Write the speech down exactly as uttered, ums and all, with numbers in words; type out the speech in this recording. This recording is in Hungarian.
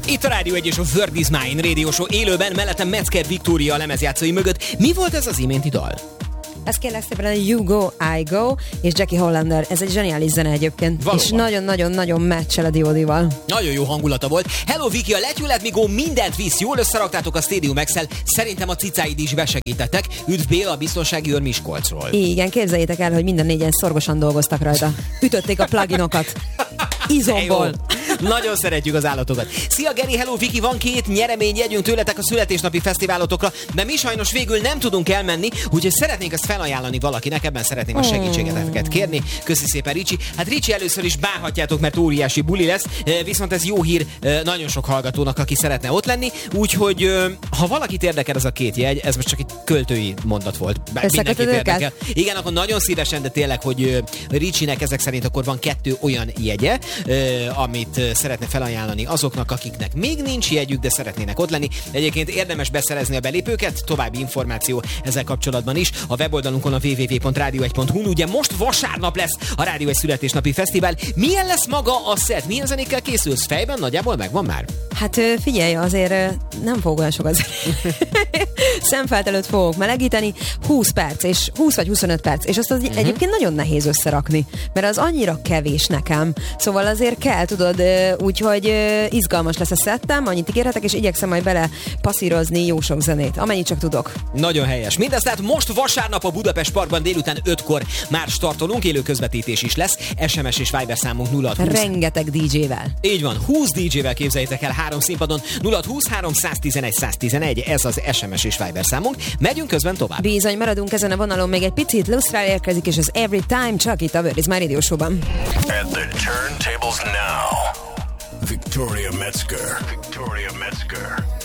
Itt a Rádió egy és a Word is Mine Radio Show élőben, mellettem Metzger Viktória a lemezjátszói mögött. Mi volt ez az iménti dal? Ez kérlek szépen a You Go, I Go és Jackie Hollander. Ez egy zseniális zene egyébként. Valóban. És nagyon-nagyon-nagyon matchel a Diódival. Nagyon jó hangulata volt. Hello Viki, a Let You Let Me Go mindent visz. Jól összeraktátok a Stadium X-el. Szerintem a cicáid is besegítettek. Üdv Béla, a biztonsági őr Miskolcról. Igen, képzeljétek el, hogy minden négyen szorgosan dolgoztak rajta. Ütötték a pluginokat. Izomból. Nagyon szeretjük az állatokat. Szia Geri, hello Viki, van két nyereményjegyünk tőletek a születésnapi fesztiválotokra, de mi sajnos végül nem tudunk elmenni, úgyhogy szeretnénk ezt felajánlani valakinek, ebben szeretném a segítségeteket kérni. Köszi szépen, Ricsi. Hát Ricsi, először is bánhatjátok, mert óriási buli lesz, viszont ez jó hír nagyon sok hallgatónak, aki szeretne ott lenni, úgyhogy ha valakit érdekel ez a két jegy, ez most csak egy költői mondat volt. Mindenkit érdekel. Igen, akkor nagyon szívesen, de tényleg, hogy Ricsinek ezek szerint akkor van kettő olyan jegye, amit szeretne felajánlani azoknak, akiknek még nincs jegyük, de szeretnének ott lenni. Egyébként érdemes beszerezni a belépőket, további információ ezzel kapcsolatban is a weboldalunkon, a double-u double-u double-u pont rádió egy pont hu. Ugye most vasárnap lesz a Rádió egy születésnapi fesztivál. Milyen lesz maga a szett? Milyen zenékkel készülsz? Fejben nagyjából megvan már? Hát figyelj, azért nem fogok olyan sokat szemfelt előtt fogok melegíteni, húsz perc, és húsz vagy huszonöt perc, és azt az uh-huh. egyébként nagyon nehéz összerakni, mert az annyira kevés nekem. Szóval azért kell, tudod, úgyhogy izgalmas lesz a szettem, annyit ígérhetek, és igyekszem majd bele passzírozni jó sok zenét, amennyit csak tudok. Nagyon helyes. Mindezt tehát most vasárnap a Budapest Parkban délután ötkor már startolunk, élő közvetítés is lesz, es em es és Viber számunk nulla hat húsz. Rengeteg dé jével. Így van, húsz dé jével képzeljétek el három színpadon, nulla hat húsz három tizenegy száz tizenegy, ez az es em es és Viber számunk. Megyünk közben tovább. Bizony, maradunk ezen a vonalon még egy picit, Lustrál érkezik, és az Every Time csak itt a Word is Mine Radio Show-ban. At the turntables now, Victoria Metzger. Victoria Metzger.